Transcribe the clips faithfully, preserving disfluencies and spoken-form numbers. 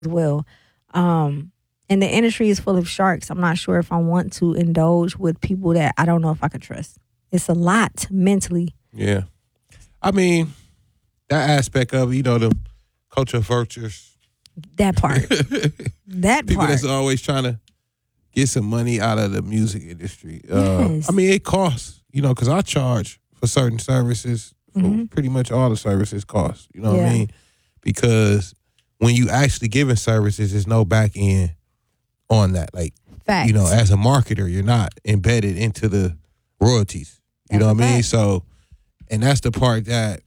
well. Um, and the industry is full of sharks. I'm not sure if I want to indulge with people that I don't know if I could trust. It's a lot mentally. Yeah. I mean, that aspect of, you know, the culture vultures. That part. that People part. that's always trying to get some money out of the music industry. Uh, Yes. I mean, it costs, you know, because I charge for certain services. For Mm-hmm. pretty much all the services cost. You know what Yeah. I mean? Because when you actually giving services, there's no back end on that. Like, Facts. you know, as a marketer, you're not embedded into the royalties. You That's know a what I mean? fact. So, and that's the part that,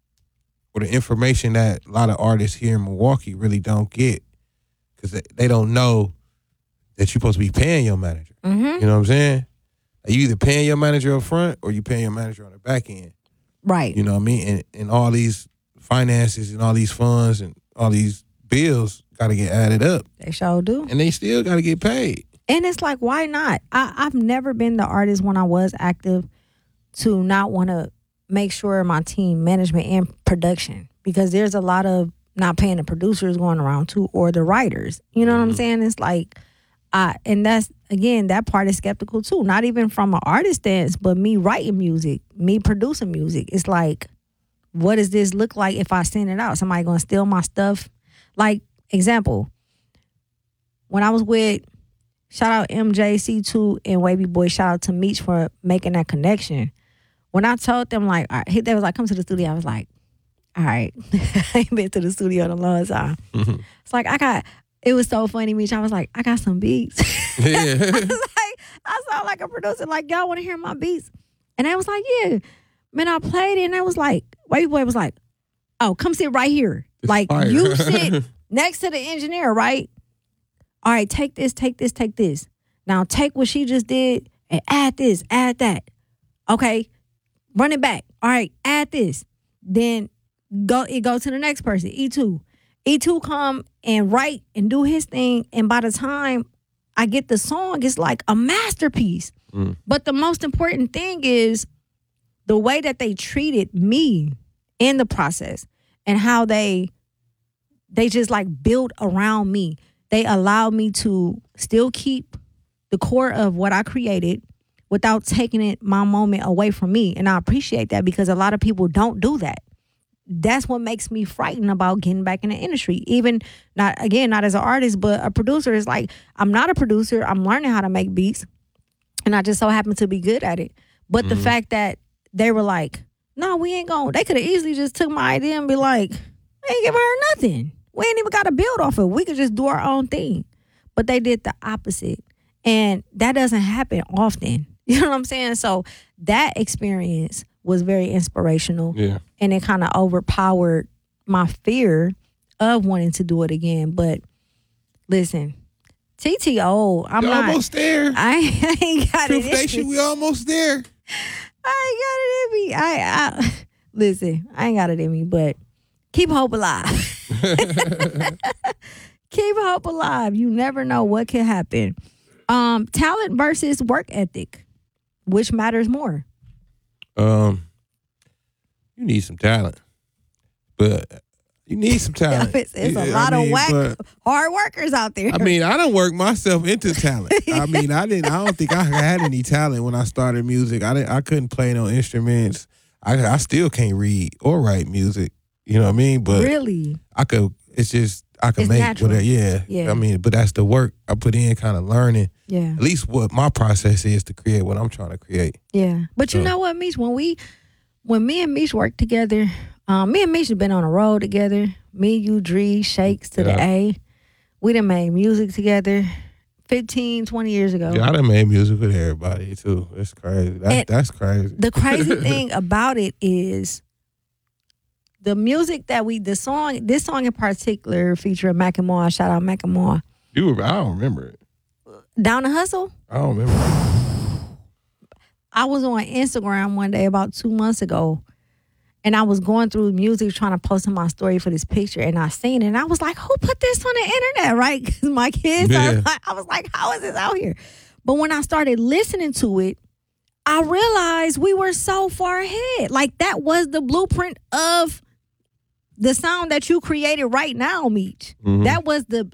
or the information that a lot of artists here in Milwaukee really don't get, because they, they don't know that you're supposed to be paying your manager. Mm-hmm. You know what I'm saying? Are you either paying your manager up front or you paying your manager on the back end? Right. You know what I mean? And, and all these finances and all these funds and all these bills got to get added up. They sure do. And they still got to get paid. And it's like, why not? I, I've never been the artist when I was active to not want to make sure my team management and production, because there's a lot of not paying the producers going around too, or the writers. You know what I'm saying? It's like, I, and that's, again, that part is skeptical too. Not even from an artist stance, but me writing music, me producing music. It's like, what does this look like if I send it out? Somebody gonna steal my stuff? Like, example, when I was with, shout out M J C two and Wavy Boy, shout out to Meech for making that connection. When I told them, like, all right, they was like, come to the studio, I was like, all right. I ain't been to the studio in a long time. Mm-hmm. It's like, I got, it was so funny, Meech. I was like, I got some beats. Yeah. I was like, I sound like a producer, like, y'all want to hear my beats? And I was like, yeah. Man, I played it, and I was like, Wavy Boy was like, oh, come sit right here. It's like, fire. you sit next to the engineer, right? All right, take this, take this, take this. Now take what she just did and add this, add that. Okay, run it back. All right, add this. Then go it go to the next person, E two. E two come and write and do his thing, and by the time I get the song, it's like a masterpiece. Mm. But the most important thing is the way that they treated me in the process, and how they they just like built around me. They allowed me to still keep the core of what I created without taking it my moment away from me. And I appreciate that, because a lot of people don't do that. That's what makes me frightened about getting back in the industry. Even not, again, not as an artist, but a producer. Is like, I'm not a producer. I'm learning how to make beats, and I just so happen to be good at it. But Mm-hmm. the fact that they were like, no, we ain't going, they could have easily just took my idea and be like, we ain't giving her nothing. We ain't even got to build off it. We could just do our own thing. But they did the opposite. And that doesn't happen often. You know what I'm saying? So that experience was very inspirational. Yeah. And it kind of overpowered my fear of wanting to do it again. But listen, T T O, I'm You're not. almost there. I, I ain't got Truth it in Nation, me. we almost there. I ain't got it in me. I, I listen, I ain't got it in me, but keep hope alive. Keep hope alive. You never know what can happen. Um, talent versus work ethic. Which matters more? Um, you need some talent, but you need some talent. It's, it's a Yeah, lot I mean, of whack but- hard workers out there. I mean, I done worked myself into talent. I mean, I didn't. I don't think I had any talent when I started music. I didn't. I couldn't play no instruments. I I still can't read or write music. You know what I mean? But really? I could. It's just I could It's make natural. whatever. Yeah. Yeah. I mean, but that's the work I put in, kind of learning. Yeah. At least what my process is to create what I'm trying to create. Yeah. But you So- know what, Mish? When we, when me and Mish worked together, um, me and Mish have been on the road together. Me, you, Dree, Shakes to the Yeah. A. We done made music together fifteen, twenty years ago. Yeah, I done made music with everybody too. It's crazy. That's And that's crazy. The crazy thing about it is the music that we, the song, this song in particular featuring Macklemore, shout out Macklemore, You, were, I don't remember it. Down the Hustle. I don't remember. It. I was on Instagram one day about two months ago, and I was going through music trying to post in my story for this picture, and I seen it, and I was like, who put this on the internet, right? Because my kids Yeah. are like, I was like, how is this out here? But when I started listening to it, I realized we were so far ahead. Like, that was the blueprint of the sound that you created right now, Meech. Mhm. That was the